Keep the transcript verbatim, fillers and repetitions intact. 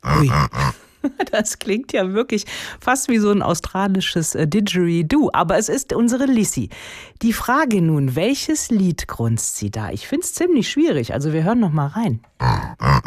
Ui. Das klingt ja wirklich fast wie so ein australisches äh, Didgeridoo. Aber es ist unsere Lissi. Die Frage nun, welches Lied grunzt sie da? Ich finde es ziemlich schwierig. Also wir hören noch mal rein.